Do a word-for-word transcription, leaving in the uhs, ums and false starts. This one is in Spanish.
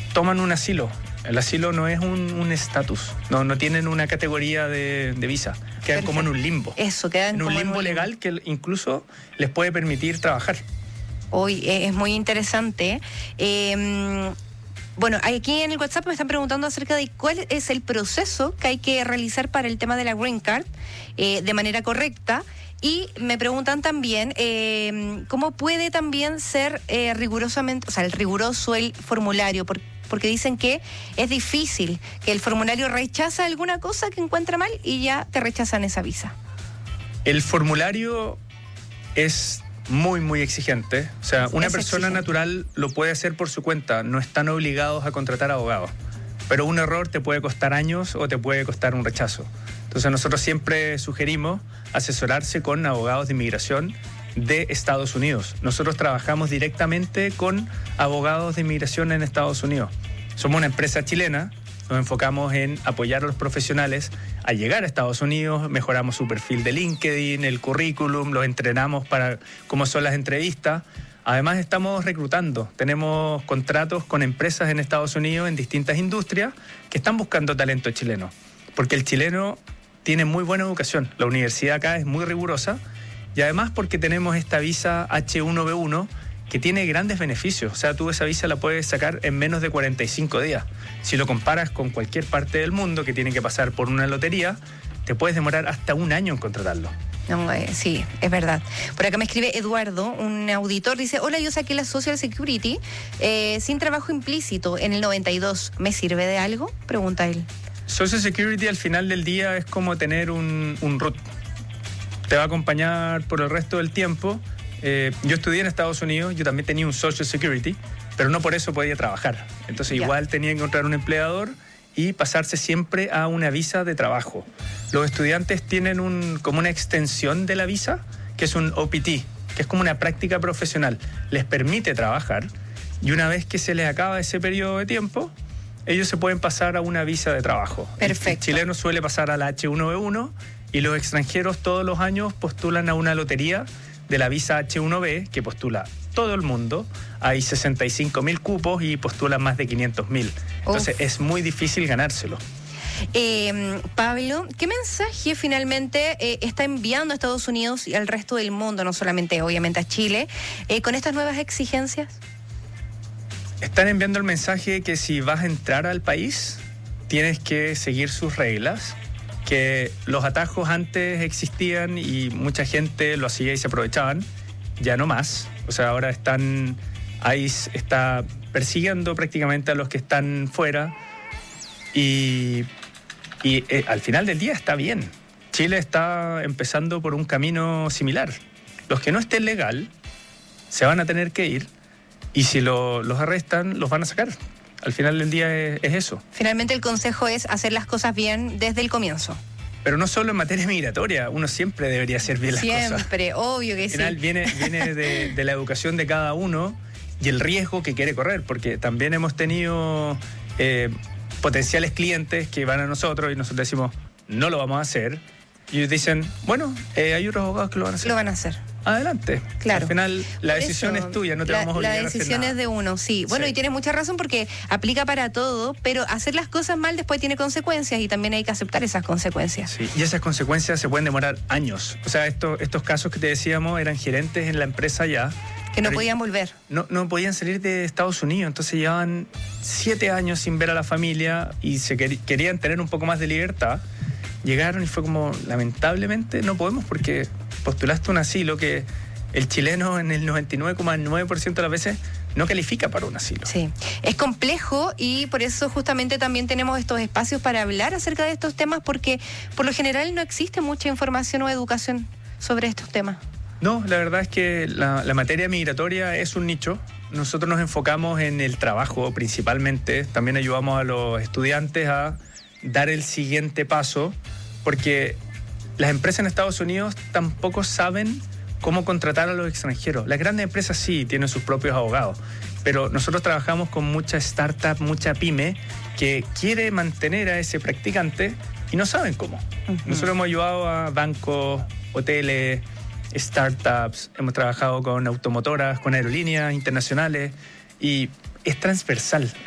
toman un asilo. El asilo no es un estatus, no, no tienen una categoría de, de visa, quedan Perfecto. como en un limbo. Eso, quedan en un como limbo en un legal limbo. que incluso les puede permitir trabajar. Hoy es muy interesante. Eh, bueno, aquí en el WhatsApp me están preguntando acerca de cuál es el proceso que hay que realizar para el tema de la Green Card eh, de manera correcta. Y me preguntan también eh, cómo puede también ser eh, rigurosamente, o sea, el riguroso el formulario, porque, porque dicen que es difícil, que el formulario rechaza alguna cosa que encuentra mal y ya te rechazan esa visa. El formulario es muy, muy exigente. O sea, una es persona exigente. natural lo puede hacer por su cuenta, no están obligados a contratar abogados. Pero un error te puede costar años o te puede costar un rechazo. Entonces nosotros siempre sugerimos asesorarse con abogados de inmigración de Estados Unidos. Nosotros trabajamos directamente con abogados de inmigración en Estados Unidos. Somos una empresa chilena, nos enfocamos en apoyar a los profesionales a llegar a Estados Unidos, mejoramos su perfil de LinkedIn, el currículum, los entrenamos para cómo son las entrevistas. Además estamos reclutando, tenemos contratos con empresas en Estados Unidos en distintas industrias que están buscando talento chileno, porque el chileno tiene muy buena educación, la universidad acá es muy rigurosa y además porque tenemos esta visa H uno B uno que tiene grandes beneficios, o sea, tú esa visa la puedes sacar en menos de cuarenta y cinco días. Si lo comparas con cualquier parte del mundo que tiene que pasar por una lotería, te puedes demorar hasta un año en contratarlo. No, eh, sí, es verdad. Por acá me escribe Eduardo, un auditor, dice: hola, yo saqué la Social Security eh, sin trabajo implícito en el noventa y dos. ¿Me sirve de algo? Pregunta él. Social Security al final del día es como tener un, un root. Te va a acompañar por el resto del tiempo. Eh, yo estudié en Estados Unidos, yo también tenía un Social Security, pero no por eso podía trabajar. Entonces ya. igual tenía que encontrar un empleador y pasarse siempre a una visa de trabajo. Los estudiantes tienen un, como una extensión de la visa, que es un O P T, que es como una práctica profesional. Les permite trabajar y una vez que se les acaba ese periodo de tiempo, ellos se pueden pasar a una visa de trabajo. Perfecto. El chileno suele pasar a la H uno B uno y los extranjeros todos los años postulan a una lotería de la visa H uno B, que postula todo el mundo. Hay sesenta y cinco mil cupos y postulan más de quinientos mil. Entonces Uf. es muy difícil ganárselo. Eh, Pablo, ¿qué mensaje finalmente eh, está enviando a Estados Unidos y al resto del mundo, no solamente obviamente a Chile, eh, con estas nuevas exigencias? Están enviando el mensaje que si vas a entrar al país, tienes que seguir sus reglas, que los atajos antes existían y mucha gente lo hacía y se aprovechaban, ya no más. O sea, ahora están, ICE está persiguiendo prácticamente a los que están fuera y, y eh, al final del día está bien. Chile está empezando por un camino similar. Los que no estén legal se van a tener que ir y si lo, los arrestan, los van a sacar. Al final del día es, es eso. Finalmente el consejo es hacer las cosas bien desde el comienzo. Pero no solo en materia migratoria, uno siempre debería hacer bien las siempre, cosas. Siempre, obvio que Al final sí. viene, viene de, de la educación de cada uno y el riesgo que quiere correr, porque también hemos tenido eh, potenciales clientes que van a nosotros y nosotros decimos, no lo vamos a hacer. Y ellos dicen, bueno, eh, hay otros abogados que lo van a hacer. Lo van a hacer. Adelante. Claro. Al final la Por decisión eso, es tuya, no te la, vamos a obligar la a hacer decisión nada. es de uno, sí. Bueno, sí. y tienes mucha razón porque aplica para todo, pero hacer las cosas mal después tiene consecuencias y también hay que aceptar esas consecuencias. Sí, y esas consecuencias se pueden demorar años. O sea, esto, estos casos que te decíamos eran gerentes en la empresa ya. Que no podían volver. No, no podían salir de Estados Unidos, entonces llevaban siete años sin ver a la familia y se quer- querían tener un poco más de libertad. Llegaron y fue como, lamentablemente no podemos porque postulaste un asilo que el chileno en el noventa y nueve coma nueve por ciento de las veces no califica para un asilo. Sí, es complejo y por eso justamente también tenemos estos espacios para hablar acerca de estos temas porque por lo general no existe mucha información o educación sobre estos temas. No, la verdad es que la, la materia migratoria es un nicho. Nosotros nos enfocamos en el trabajo principalmente. También ayudamos a los estudiantes a dar el siguiente paso porque las empresas en Estados Unidos tampoco saben cómo contratar a los extranjeros. Las grandes empresas sí tienen sus propios abogados, pero nosotros trabajamos con mucha startup, mucha pyme que quiere mantener a ese practicante y no saben cómo. Uh-huh. Nosotros hemos ayudado a bancos, hoteles, startups, hemos trabajado con automotoras, con aerolíneas internacionales y es transversal.